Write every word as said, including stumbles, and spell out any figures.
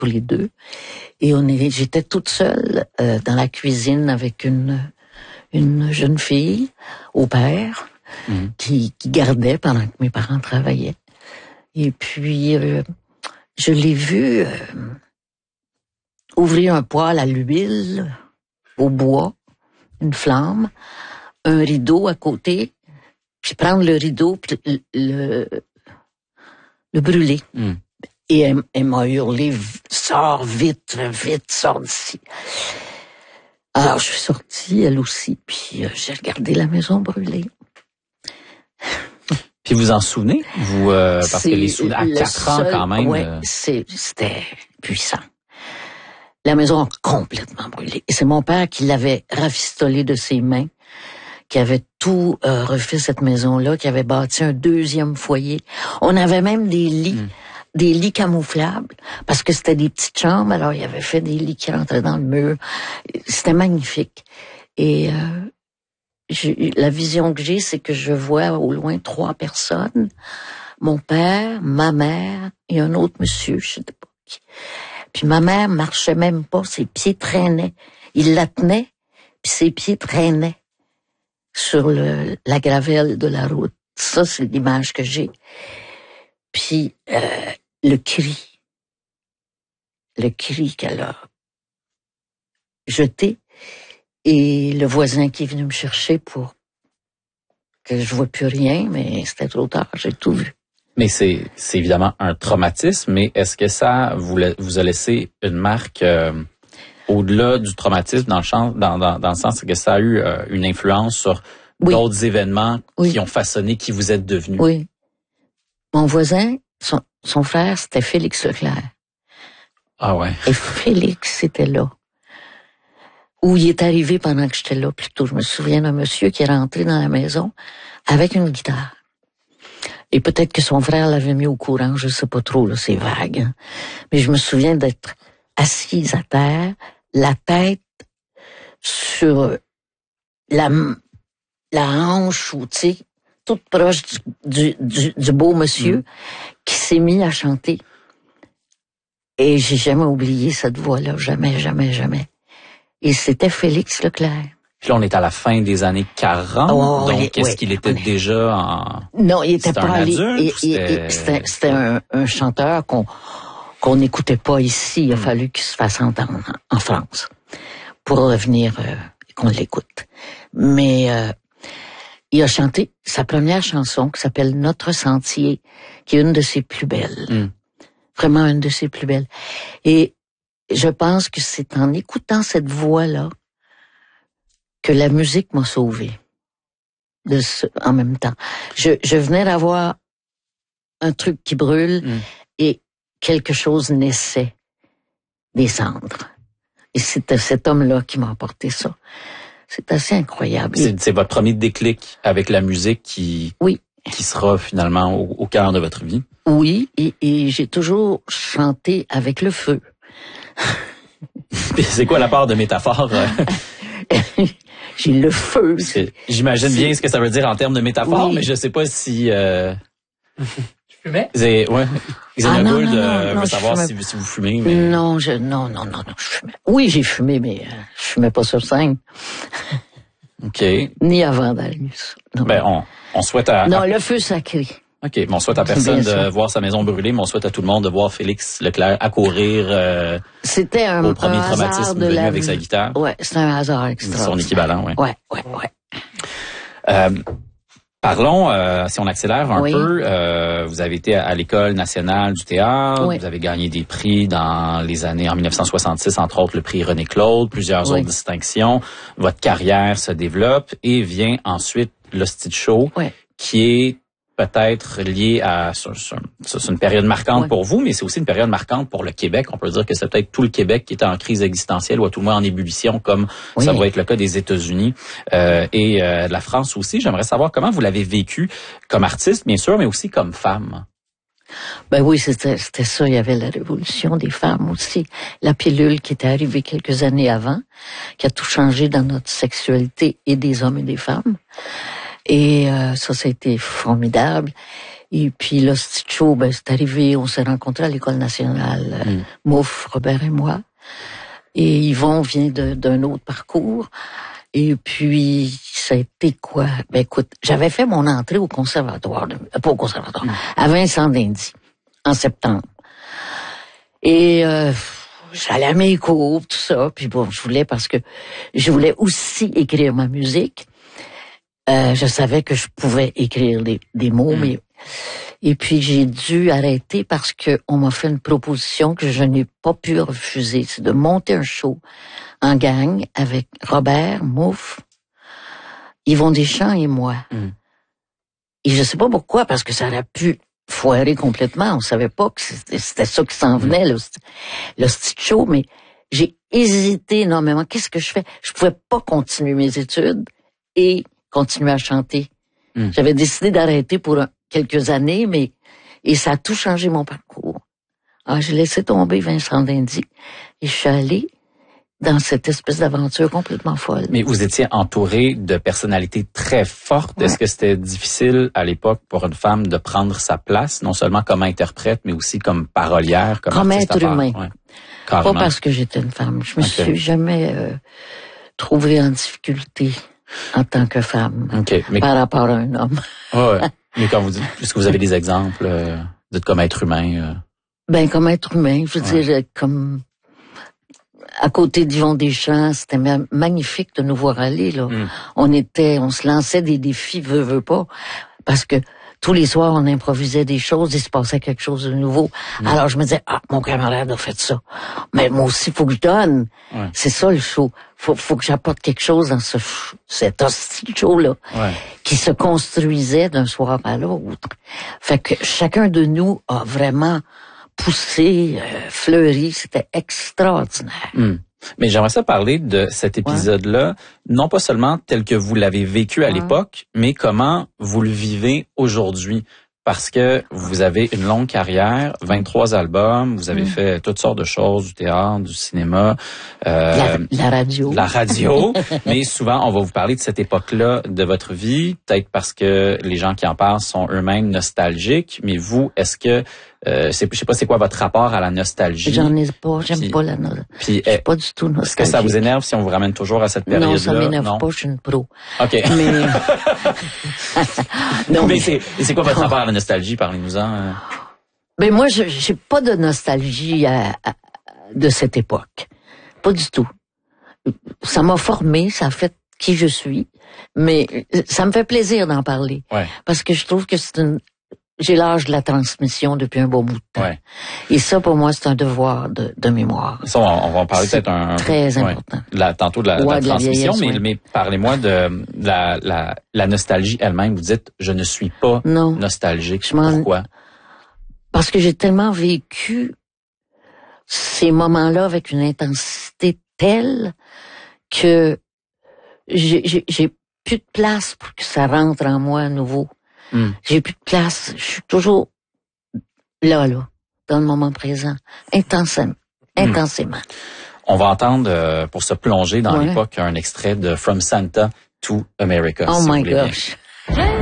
pour les deux. Et on est, j'étais toute seule euh, dans la cuisine avec une une jeune fille au père mmh. qui, qui gardait pendant que mes parents travaillaient. Et puis euh, je l'ai vu euh, ouvrir un poêle à l'huile au bois, une flamme, un rideau à côté, puis prendre le rideau, puis le le, le brûler. Mmh. Et elle, elle m'a hurlé, sors vite, vite, sors d'ici. Alors, je suis sortie, elle aussi, puis euh, j'ai regardé la maison brûler. Puis vous en souvenez? Vous, euh, parce c'est que les souvenirs, à quatre ans quand même. Oui, euh... c'était puissant. La maison a complètement brûlé. Et c'est mon père qui l'avait rafistolé de ses mains, qui avait tout euh, refait cette maison-là, qui avait bâti un deuxième foyer. On avait même des lits. Mmh. Des lits camouflables, parce que c'était des petites chambres, alors il avait fait des lits qui rentraient dans le mur. C'était magnifique. Et euh, j'ai, la vision que j'ai, c'est que je vois au loin trois personnes. Mon père, ma mère et un autre monsieur, je sais pas qui. Puis ma mère marchait même pas, ses pieds traînaient. Il la tenait, puis ses pieds traînaient sur le, la gravelle de la route. Ça, c'est l'image que j'ai. Puis euh, le cri, le cri qu'elle a jeté, et le voisin qui est venu me chercher pour que je vois plus rien, mais c'était trop tard, j'ai tout vu. Mais c'est, c'est évidemment un traumatisme, mais est-ce que ça vous, vous a laissé une marque euh, au-delà du traumatisme, dans le, champ, dans, dans, dans le sens que ça a eu euh, une influence sur oui. d'autres événements oui. qui ont façonné qui vous êtes devenu? Oui. Mon voisin, son, son frère, c'était Félix Leclerc. Ah ouais. Et Félix était là. Où il est arrivé pendant que j'étais là, plutôt. Je me souviens d'un monsieur qui est rentré dans la maison avec une guitare. Et peut-être que son frère l'avait mis au courant, je sais pas trop, là, c'est vague. Hein. Mais je me souviens d'être assise à terre, la tête sur la, la hanche, ou tu sais, toute proche du, du, du beau monsieur mmh. qui s'est mis à chanter. Et j'ai jamais oublié cette voix-là, jamais, jamais, jamais. Et c'était Félix Leclerc. Puis là, on est à la fin des années quarante, oh, donc est, est-ce oui, qu'il était est... déjà en... Non, il était c'était pas allé. Adulte, et, et, et, c'était, c'était un, un chanteur qu'on qu'on n'écoutait pas ici. Il a mmh. fallu qu'il se fasse entendre en France pour revenir euh, et qu'on l'écoute. Mais euh, il a chanté sa première chanson qui s'appelle Notre Sentier, qui est une de ses plus belles. Mmh. Vraiment une de ses plus belles. Et je pense que c'est en écoutant cette voix-là que la musique m'a sauvée. De ce, en même temps. Je, je venais d'avoir un truc qui brûle mmh. et quelque chose naissait des cendres. Et c'était cet homme-là qui m'a apporté ça. C'est assez incroyable. C'est, c'est votre premier déclic avec la musique qui, oui. qui sera finalement au, au cœur de votre vie. Oui, et, et j'ai toujours chanté avec le feu. C'est quoi la part de métaphore? J'ai le feu. J'imagine c'est... bien ce que ça veut dire en termes de métaphore, oui. mais je sais pas si... Euh... tu fumais? C'est, ouais. Ah, non, non, euh, non, veut savoir si, si vous fumez. Mais... Non, je, non, non, non, non, je fumais. Oui, j'ai fumé, mais euh, je fumais pas sur scène. OK. Ni avant d'aller. Non. Ben, on, on souhaite à... Non, le feu sacré. OK, mais on souhaite à personne de voir sa maison brûler, mais on souhaite à tout le monde de voir Félix Leclerc accourir euh, c'était un, au premier un traumatisme de venu la... avec sa guitare. Ouais, c'est un hasard extraordinaire. Son équivalent, oui. Ouais, ouais, ouais. Euh, parlons, euh, si on accélère un oui. peu, euh, vous avez été à, à l'École nationale du théâtre, oui. vous avez gagné des prix dans les années, en dix-neuf cent soixante-six, entre autres le prix René Claude, plusieurs oui. autres distinctions. Votre carrière se développe et vient ensuite l'Hostie Show, oui. qui est peut-être lié à... C'est une période marquante ouais. pour vous, mais c'est aussi une période marquante pour le Québec. On peut dire que c'est peut-être tout le Québec qui est en crise existentielle ou à tout le moins en ébullition, comme oui. ça va être le cas des États-Unis euh, et euh, de la France aussi. J'aimerais savoir comment vous l'avez vécu comme artiste, bien sûr, mais aussi comme femme. Ben oui, c'était, c'était ça. Il y avait la révolution des femmes aussi. La pilule qui était arrivée quelques années avant, qui a tout changé dans notre sexualité et des hommes et des femmes. Et euh, ça, ça a été formidable. Et puis là, c'est chaud, ben, c'est arrivé, on s'est rencontrés à l'École nationale, euh, mm. Mouf, Robert et moi. Et Yvon vient de, d'un autre parcours. Et puis, ça a été quoi? Ben écoute, j'avais fait mon entrée au conservatoire, de, pas au conservatoire, mm. à Vincent d'Indy, en septembre. Et euh, j'allais à mes cours, tout ça. Puis bon, je voulais, parce que je voulais aussi écrire ma musique. Euh, je savais que je pouvais écrire des, des mots, mm. mais... Et puis, j'ai dû arrêter parce que on m'a fait une proposition que je n'ai pas pu refuser. C'est de monter un show en gang avec Robert, Mouf, Yvon Deschamps et moi. Mm. Et je sais pas pourquoi, parce que ça aurait pu foirer complètement. On savait pas que c'était, c'était ça qui s'en venait, le, le petit show, mais j'ai hésité énormément. Qu'est-ce que je fais? Je pouvais pas continuer mes études et continuer à chanter. Mm. J'avais décidé d'arrêter pour un, quelques années, mais et ça a tout changé mon parcours. Alors, j'ai laissé tomber Vincent d'Indy et je suis allée dans cette espèce d'aventure complètement folle. Mais vous étiez entouré de personnalités très fortes. Ouais. Est-ce que c'était difficile à l'époque pour une femme de prendre sa place, non seulement comme interprète, mais aussi comme parolière, comme, comme artiste être humain. Ouais. Pas parce que j'étais une femme. Je me okay. suis jamais euh, trouvée en difficulté en tant que femme okay. mais... par rapport à un homme. Ouais. Mais quand vous dites, est-ce que vous avez des exemples euh, de comme être humain? Euh... Ben, comme être humain, je veux ouais. dire, comme à côté d'Yvon Deschamps, c'était magnifique de nous voir aller, là. Mm. On était, on se lançait des défis, veut, veut pas, parce que tous les soirs, on improvisait des choses, il se passait quelque chose de nouveau. Mm. Alors, je me disais, ah, mon camarade a fait ça. Mais moi aussi, faut que je donne. Ouais. C'est ça, le show. Faut, faut que j'apporte quelque chose dans ce, cet hostile show-là. Ouais. Qui se construisait d'un soir à l'autre. Fait que chacun de nous a vraiment poussé, euh, fleuri. C'était extraordinaire. Mm. Mais j'aimerais ça parler de cet épisode-là, ouais. non pas seulement tel que vous l'avez vécu à ouais. l'époque, mais comment vous le vivez aujourd'hui. Parce que vous avez une longue carrière, vingt-trois albums, vous avez mmh. fait toutes sortes de choses, du théâtre, du cinéma. Euh, la, la radio. La radio. Mais souvent, on va vous parler de cette époque-là de votre vie, peut-être parce que les gens qui en parlent sont eux-mêmes nostalgiques. Mais vous, est-ce que, euh, c'est, je sais pas c'est quoi votre rapport à la nostalgie? J'en ai pas, j'aime puis, pas la nostalgie. Je suis pas du tout nostalgique. Est-ce que ça vous énerve si on vous ramène toujours à cette période-là? Non, ça m'énerve non? pas, je suis une pro. OK. Mais... non, mais c'est, c'est quoi votre rapport à la nostalgie? Parlez-nous-en. Ben moi, je j'ai pas de nostalgie à, à, de cette époque. Pas du tout. Ça m'a formé, ça a fait qui je suis. Mais ça me fait plaisir d'en parler. Ouais. Parce que je trouve que c'est une... J'ai l'âge de la transmission depuis un bon bout de temps. Ouais. Et ça, pour moi, c'est un devoir de, de mémoire. Ça, on, on va en parler c'est peut-être un... très ouais, important. La, tantôt de la, ouais, de la transmission, de la mais, mais parlez-moi de la, la, la nostalgie elle-même. Vous dites, je ne suis pas non, nostalgique. Pourquoi? Parce que j'ai tellement vécu ces moments-là avec une intensité telle que j'ai, j'ai, j'ai plus de place pour que ça rentre en moi à nouveau. Mm. J'ai plus de place. Je suis toujours là, là, dans le moment présent, intensément. intensément. Mm. On va entendre, euh, pour se plonger dans ouais. l'époque, un extrait de From Santa to America. Oh si my gosh.